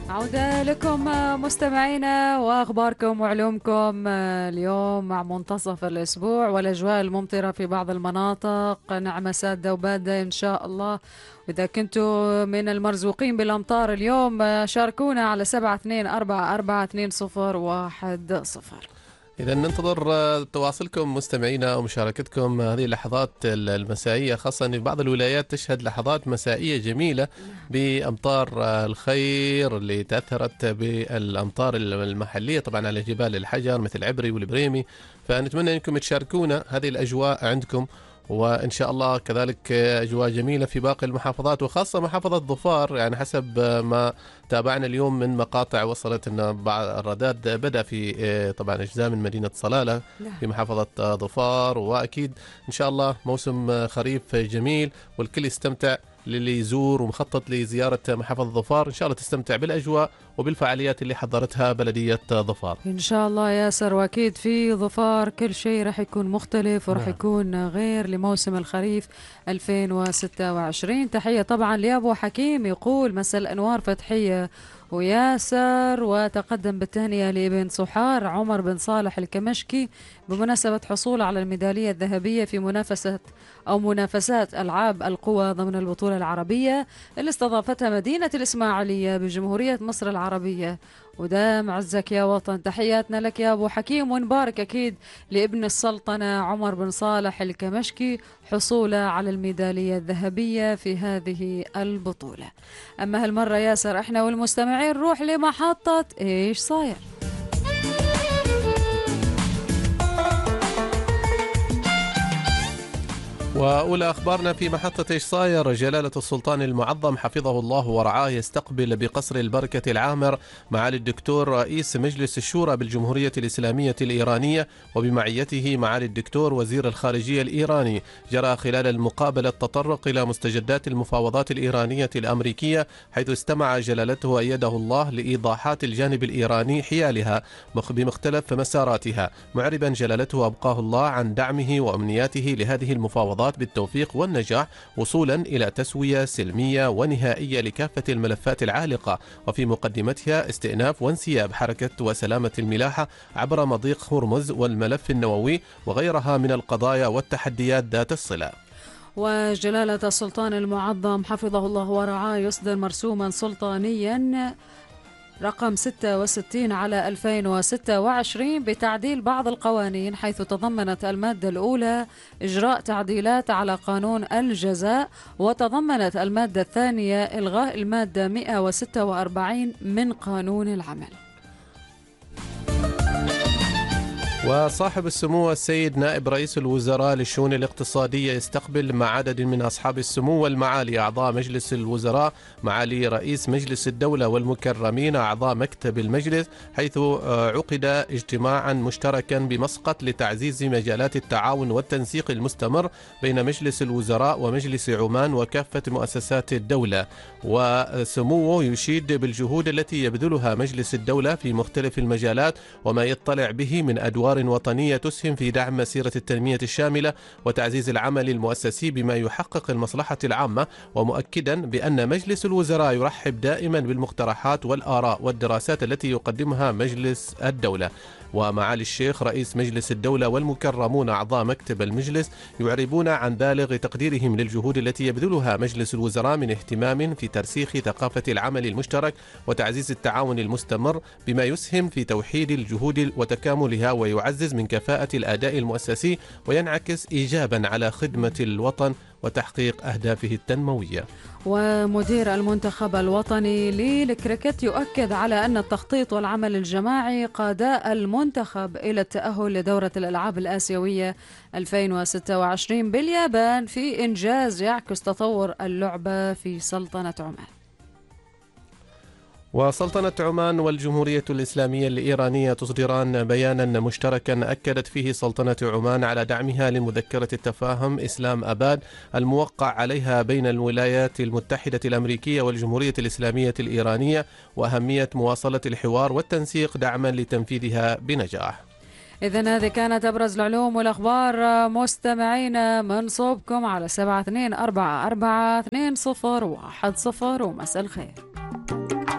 عودة لكم مستمعينا وأخباركم وعلومكم اليوم مع منتصف الأسبوع والأجواء الممطرة في بعض المناطق، نعمة سادة وبادة إن شاء الله. وإذا كنتوا من المرزوقين بالأمطار اليوم شاركونا على 72442010. إذا ننتظر تواصلكم مستمعينا ومشاركتكم هذه اللحظات المسائية، خاصة أن بعض الولايات تشهد لحظات مسائية جميلة بأمطار الخير اللي تأثرت بالأمطار المحلية طبعا على جبال الحجر مثل عبري والبريمي. فنتمنى أنكم تشاركونا هذه الأجواء عندكم، وإن شاء الله كذلك أجواء جميلة في باقي المحافظات، وخاصة محافظة ظفار. يعني حسب ما تابعنا اليوم من مقاطع وصلت أن بعض الرذاذ بدأ في طبعا أجزاء من مدينة صلالة في محافظة ظفار، وأكيد إن شاء الله موسم خريف جميل والكل يستمتع. للي يزور ومخطط لزيارة محافظة ظفار إن شاء الله تستمتع بالأجواء وبالفعاليات اللي حضرتها بلدية ظفار إن شاء الله ياسر. وأكيد في ظفار كل شيء رح يكون مختلف ورح يكون غير لموسم الخريف 2026. تحية طبعا لأبو حكيم، يقول مساء الأنوار فتحية وياسر، وتقدم بالتهنئة لابن صحار عمر بن صالح الكمشكي بمناسبة حصوله على الميدالية الذهبية في منافسات ألعاب القوى ضمن البطولة العربية اللي استضافتها مدينة الإسماعيلية بجمهورية مصر العربية. ودام عزك يا وطن. تحياتنا لك يا أبو حكيم، ونبارك أكيد لابن السلطنة عمر بن صالح الكمشكي حصوله على الميدالية الذهبية في هذه البطولة. أما هالمرة ياسر احنا والمستمعين نروح لمحطة ايش صاير. وأولى أخبارنا في محطة إيش صاير. جلالة السلطان المعظم حفظه الله ورعاه يستقبل بقصر البركة العامر معالي الدكتور رئيس مجلس الشورى بالجمهورية الإسلامية الإيرانية وبمعيته معالي الدكتور وزير الخارجية الإيراني. جرى خلال المقابلة التطرق إلى مستجدات المفاوضات الإيرانية الأمريكية، حيث استمع جلالته وأيده الله لإيضاحات الجانب الإيراني حيالها بمختلف مساراتها، معربا جلالته أبقاه الله عن دعمه وأمنياته لهذه المفاوضات بالتوفيق والنجاح وصولا إلى تسوية سلمية ونهائية لكافة الملفات العالقة، وفي مقدمتها استئناف وانسياب حركة وسلامة الملاحة عبر مضيق هرمز والملف النووي وغيرها من القضايا والتحديات ذات الصلة. وجلالة السلطان المعظم حفظه الله ورعاه يصدر مرسوما سلطانيا رقم 66 على 2026 بتعديل بعض القوانين، حيث تضمنت المادة الأولى إجراء تعديلات على قانون الجزاء، وتضمنت المادة الثانية إلغاء المادة 146 من قانون العمل. وصاحب السمو السيد نائب رئيس الوزراء للشؤون الاقتصادية يستقبل مع عدد من أصحاب السمو والمعالي أعضاء مجلس الوزراء، معالي رئيس مجلس الدولة والمكرمين أعضاء مكتب المجلس، حيث عقد اجتماعا مشتركا بمسقط لتعزيز مجالات التعاون والتنسيق المستمر بين مجلس الوزراء ومجلس عمان وكافة مؤسسات الدولة. وسموه يشيد بالجهود التي يبذلها مجلس الدولة في مختلف المجالات وما يطلع به من أدوار وطنية تسهم في دعم مسيرة التنمية الشاملة وتعزيز العمل المؤسسي بما يحقق المصلحة العامة، ومؤكدا بأن مجلس الوزراء يرحب دائما بالمقترحات والآراء والدراسات التي يقدمها مجلس الدولة. ومعالي الشيخ رئيس مجلس الدولة والمكرمون أعضاء مكتب المجلس يعربون عن بالغ تقديرهم للجهود التي يبذلها مجلس الوزراء من اهتمام في ترسيخ ثقافة العمل المشترك وتعزيز التعاون المستمر بما يسهم في توحيد الجهود وتكاملها ويعزز من كفاءة الأداء المؤسسي وينعكس إيجابا على خدمة الوطن وتحقيق أهدافه التنموية. ومدير المنتخب الوطني للكريكت يؤكد على أن التخطيط والعمل الجماعي قادا المنتخب إلى التأهل لدورة الألعاب الآسيوية 2026 باليابان في إنجاز يعكس تطور اللعبة في سلطنة عمان. وسلطنة عمان والجمهورية الإسلامية الإيرانية تصدران بيانا مشتركا أكدت فيه سلطنة عمان على دعمها لمذكرة التفاهم إسلام أباد الموقع عليها بين الولايات المتحدة الأمريكية والجمهورية الإسلامية الإيرانية، وأهمية مواصلة الحوار والتنسيق دعما لتنفيذها بنجاح. إذن هذه كانت أبرز العلوم والأخبار مستمعينا من صوبكم على 72442010. ومساء الخير.